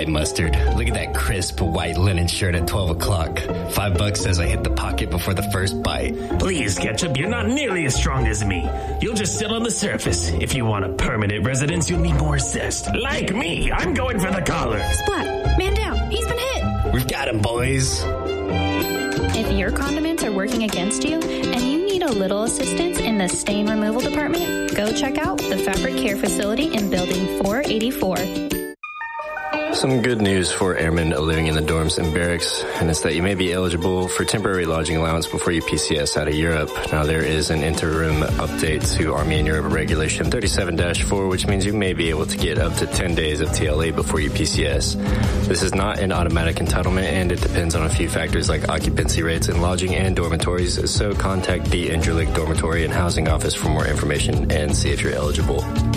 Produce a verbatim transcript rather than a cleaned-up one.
white mustard. Look at that crisp white linen shirt at twelve o'clock. Five bucks says I hit the pocket before the first bite. Please, Ketchup, you're not nearly as strong as me. You'll just sit on the surface. If you want a permanent residence, you'll need more zest. Like me, I'm going for the collar. Splat, man down. He's been hit. We've got him, boys. If your condiments are working against you and you need a little assistance in the stain removal department, go check out the Fabric Care Facility in Building four eighty-four. Some good news for airmen living in the dorms and barracks, and it's that you may be eligible for temporary lodging allowance before you P C S out of Europe. Now, there is an interim update to Army in Europe Regulation thirty-seven dash four, which means you may be able to get up to ten days of T L A before you P C S. This is not an automatic entitlement, and it depends on a few factors like occupancy rates in lodging and dormitories, so contact the Incirlik Dormitory and Housing Office for more information and see if you're eligible.